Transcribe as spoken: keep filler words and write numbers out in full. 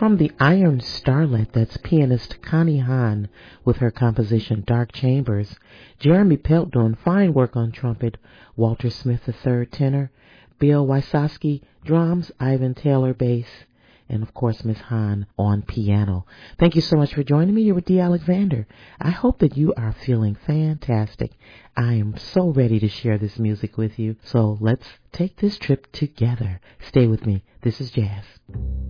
from the Iron Starlet, that's pianist Connie Hahn with her composition Dark Chambers. Jeremy Pelt doing fine work on trumpet, Walter Smith the third tenor, Bill Wysocki drums, Ivan Taylor bass, and of course Miss Hahn on piano. Thank you so much for joining me. You're with Dee Alexander. I hope that you are feeling fantastic. I am so ready to share this music with you. So let's take this trip together. Stay with me. This is Jazz.